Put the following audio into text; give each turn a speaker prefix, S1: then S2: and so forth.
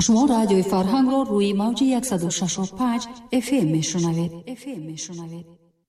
S1: шумо радиои Фарҳангро рӯи мавҷи 106.5 FM мешунавед.